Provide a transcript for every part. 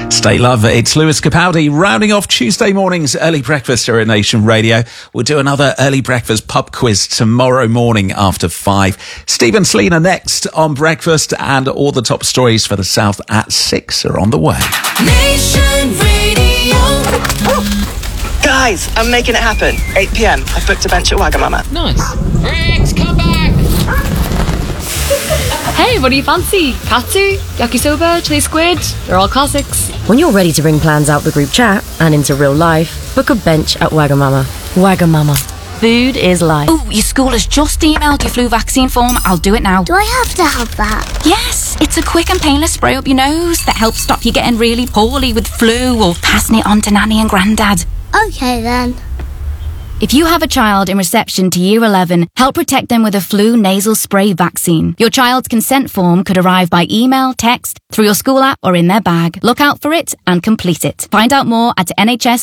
Stay love. It's Lewis Capaldi rounding off Tuesday morning's early breakfast here at Nation Radio. We'll do another early breakfast pub quiz tomorrow morning after 5. Stephen Sleena next on breakfast, and all the top stories for the South at 6 are on the way. Nation Radio. Guys, I'm making it happen. 8 p.m. I've booked a bench at Wagamama. Nice. Rex, come back! Hey, what do you fancy? Katsu, yakisoba, chili squid? They're all classics. When you're ready to bring plans out the group chat and into real life, book a bench at Wagamama. Wagamama. Food is life. Oh, your school has just emailed your flu vaccine form. I'll do it now. Do I have to have that? Yes, it's a quick and painless spray up your nose that helps stop you getting really poorly with flu or passing it on to Nanny and Grandad. Okay then. If you have a child in reception to Year 11, help protect them with a flu nasal spray vaccine. Your child's consent form could arrive by email, text, through your school app or in their bag. Look out for it and complete it. Find out more at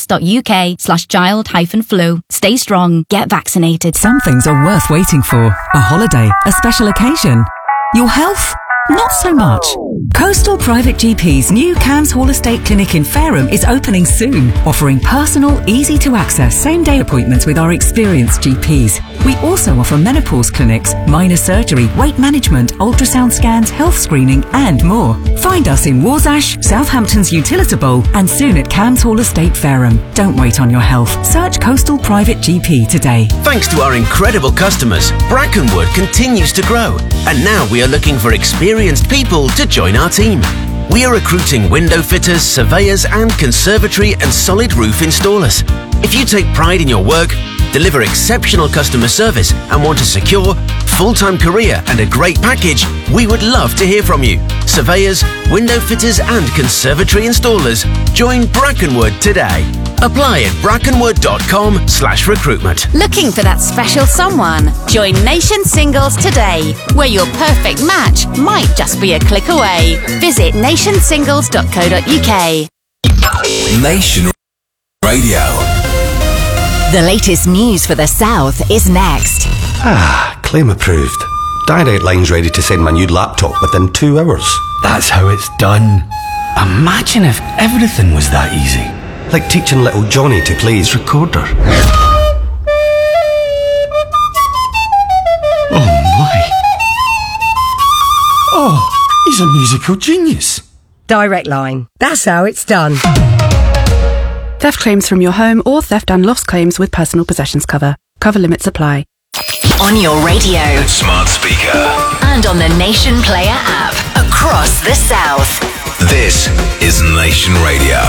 nhs.uk/child-flu. Stay strong. Get vaccinated. Some things are worth waiting for. A holiday, a special occasion. Your health? Not so much. Coastal Private GP's new Cams Hall Estate Clinic in Fareham is opening soon, offering personal, easy-to-access same-day appointments with our experienced GPs. We also offer menopause clinics, minor surgery, weight management, ultrasound scans, health screening and more. Find us in Warsash, Southampton's Utilita Bowl and soon at Cams Hall Estate Fareham. Don't wait on your health. Search Coastal Private GP today. Thanks to our incredible customers, Brackenwood continues to grow, and now we are looking for experienced people to join our team. We are recruiting window fitters, surveyors and conservatory and solid roof installers. If you take pride in your work, deliver exceptional customer service and want a secure, full-time career and a great package, we would love to hear from you. Surveyors, window fitters and conservatory installers, join Brackenwood today. Apply at brackenwood.com/recruitment. Looking for that special someone? Join Nation Singles today, where your perfect match might just be a click away. Visit nationsingles.co.uk. Nation Radio. The latest news for the South is next. Claim approved. Direct Line's ready to send my new laptop within 2 hours. That's how it's done. Imagine if everything was that easy. Like teaching little Johnny to play his recorder. Oh my. Oh, he's a musical genius. Direct Line. That's how it's done. Theft claims from your home or theft and loss claims with personal possessions cover. Cover limits apply. On your radio. Smart speaker. And on the Nation Player app. Across the South. This is Nation Radio.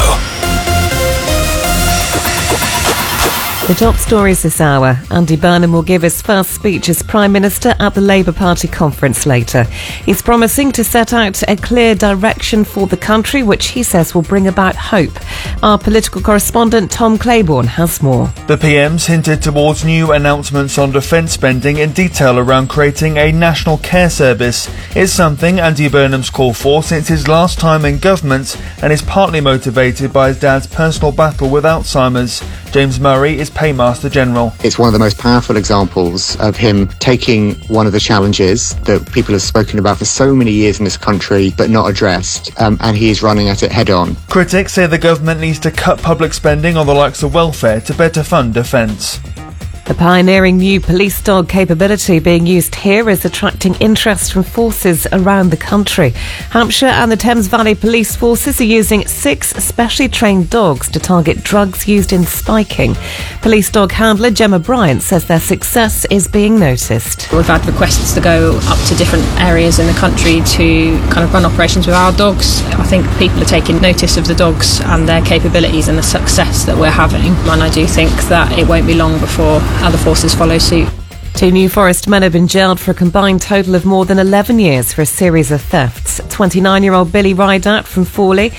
The top stories this hour. Andy Burnham will give his first speech as Prime Minister at the Labour Party conference later. He's promising to set out a clear direction for the country, which he says will bring about hope. Our political correspondent Tom Claiborne has more. The PM's hinted towards new announcements on defence spending in detail around creating a national care service. It's something Andy Burnham's called for since his last time in government and is partly motivated by his dad's personal battle with Alzheimer's. James Murray is Paymaster General. It's one of the most powerful examples of him taking one of the challenges that people have spoken about for so many years in this country but not addressed, and he is running at it head on. Critics say the government needs to cut public spending on the likes of welfare to better fund defence. The pioneering new police dog capability being used here is attracting interest from forces around the country. Hampshire and the Thames Valley Police Forces are using 6 specially trained dogs to target drugs used in spiking. Police dog handler Gemma Bryant says their success is being noticed. We've had requests to go up to different areas in the country to kind of run operations with our dogs. I think people are taking notice of the dogs and their capabilities and the success that we're having. And I do think that it won't be long before other forces follow suit. 2 New Forest men have been jailed for a combined total of more than 11 years for a series of thefts. 29-year-old Billy Rideout from Fawley